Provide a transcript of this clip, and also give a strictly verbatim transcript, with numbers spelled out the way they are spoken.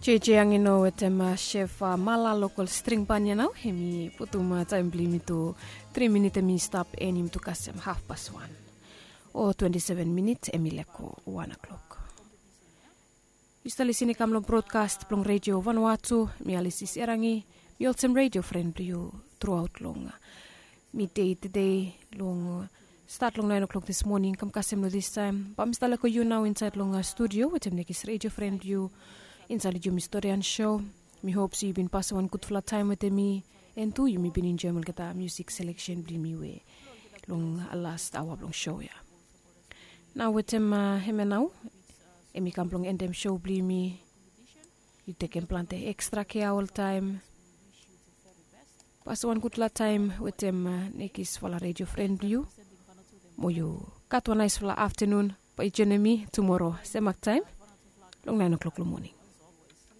J J ang ino etem chef uh, mala local string panya now hemi putuma time blimi to three minute mi stop enim to kasem half past one or twenty-seven minutes emileko one o'clock. You still listening kamlo broadcast plong radio Vanuatu mi alisis erangi mi olsem radio friend you throughout long midday today long start long nine o'clock this morning kam kasem no this time pam stala ko you now inside long uh, studio with em nekis radio friend you inside the Historian show. Me hope so you've been passing one good flat time with me and too you may been enjoying the music selection bring me way long uh, last hour long show ya. Now with him uh, him now emi kamplong endem show bring me you take and plant extra care all time. Pass one good flat time with him uh, nekis for radio friend you. Mo you cut one nice flat afternoon by journey me tomorrow same time long nine o'clock in the morning.